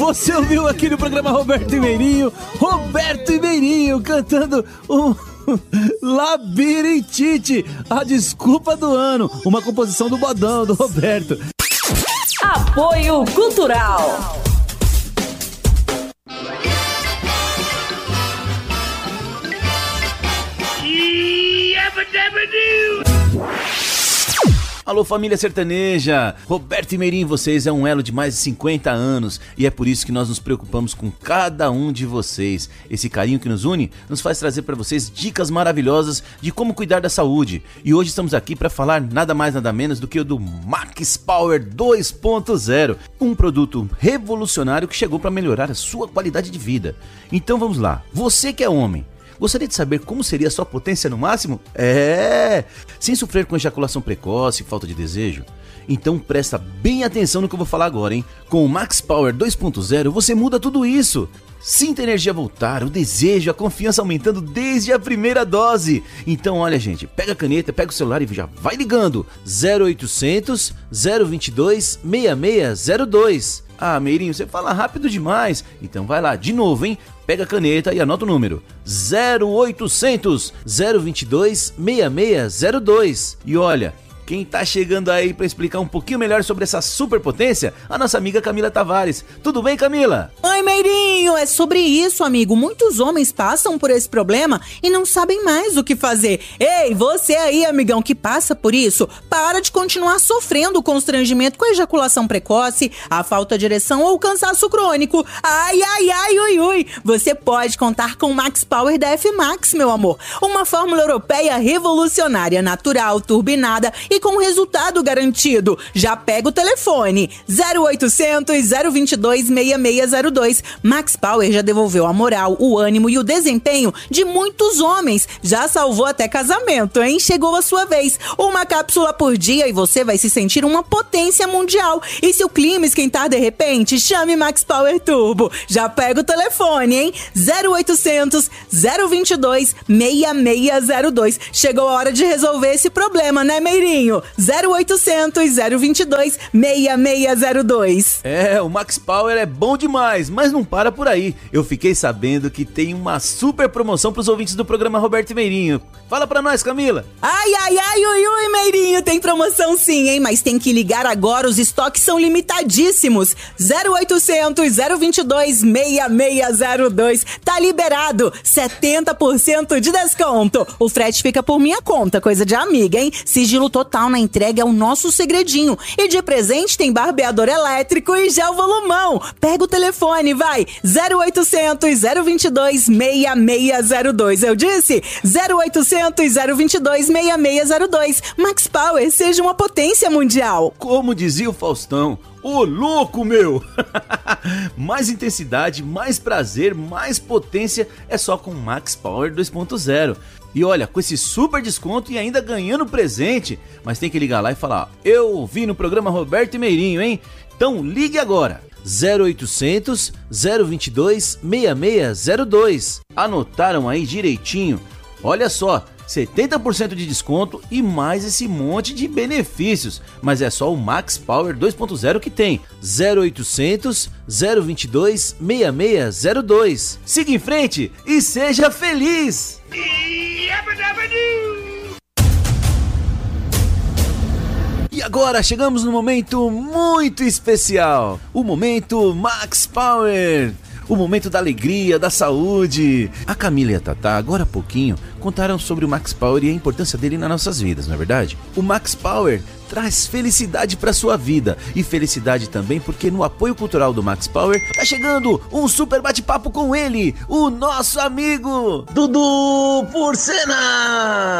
Você ouviu aqui no programa Roberto e Meirinho cantando o Labirintite, a desculpa do ano, uma composição do Bodão, do Roberto. Apoio Cultural. Alô, família sertaneja! Roberto e Meirinho, vocês é um elo de mais de 50 anos e é por isso que nós nos preocupamos com cada um de vocês. Esse carinho que nos une nos faz trazer para vocês dicas maravilhosas de como cuidar da saúde. E hoje estamos aqui para falar nada mais nada menos do que o do Max Power 2.0, um produto revolucionário que chegou para melhorar a sua qualidade de vida. Então vamos lá, você que é homem, gostaria de saber como seria a sua potência no máximo? Sem sofrer com ejaculação precoce e falta de desejo? Então presta bem atenção no que eu vou falar agora, hein? Com o Max Power 2.0 você muda tudo isso. Sinta a energia voltar, o desejo, a confiança aumentando desde a primeira dose. Então olha, gente, pega a caneta, pega o celular e já vai ligando. 0800 022 6602. Ah, Meirinho, você fala rápido demais. Então vai lá, de novo, hein? Pega a caneta e anota o número 0800 022 6602. E olha, quem tá chegando aí para explicar um pouquinho melhor sobre essa superpotência, a nossa amiga Camila Tavares. Tudo bem, Camila? Oi, Meirinho, é sobre isso, amigo. Muitos homens passam por esse problema e não sabem mais o que fazer. Ei, você aí, amigão, que passa por isso, para de continuar sofrendo o constrangimento com a ejaculação precoce, a falta de ereção ou o cansaço crônico. Ai, ui, ui. Você pode contar com o Max Power da F-Max, meu amor. Uma fórmula europeia revolucionária, natural, turbinada e com resultado garantido. Já pega o telefone 0800 022 6602. Max Power já devolveu a moral, o ânimo e o desempenho de muitos homens. Já salvou até casamento, hein? Chegou a sua vez. Uma cápsula por dia e você vai se sentir uma potência mundial. E se o clima esquentar de repente, chame Max Power Turbo. Já pega o telefone, hein? 0800 022 6602. Chegou a hora de resolver esse problema, né, Meirinho? 0800 022 6602. O Max Power é bom demais, mas não para por aí. Eu fiquei sabendo que tem uma super promoção pros ouvintes do programa Roberto e Meirinho. Fala pra nós, Camila. Ai, ui, Meirinho, tem promoção sim, hein? Mas tem que ligar agora, os estoques são limitadíssimos. 0800 022 6602. Tá liberado, 70% de desconto. O frete fica por minha conta, coisa de amiga, hein? Sigilo total na entrega é o nosso segredinho. E de presente tem barbeador elétrico e gel volumão. Pega o telefone, vai. 0800 022 6602. Eu disse 0800 022 6602. Max Power, seja uma potência mundial. Como dizia o Faustão, ô louco, meu! Mais intensidade, mais prazer, mais potência é só com Max Power 2.0. E olha, com esse super desconto e ainda ganhando presente. Mas tem que ligar lá e falar, eu ouvi no programa Roberto e Meirinho, hein? Então ligue agora, 0800 022 6602. Anotaram aí direitinho? Olha só, 70% de desconto e mais esse monte de benefícios. Mas é só o Max Power 2.0 que tem. 0800 022 6602. Siga em frente e seja feliz! E agora chegamos no momento muito especial. O momento Max Power. O momento da alegria, da saúde. A Camila e a Tatá, agora há pouquinho, contaram sobre o Max Power e a importância dele nas nossas vidas, não é verdade? O Max Power traz felicidade para sua vida. E felicidade também porque no apoio cultural do Max Power tá chegando um super bate-papo com ele, o nosso amigo Dudu Porcena.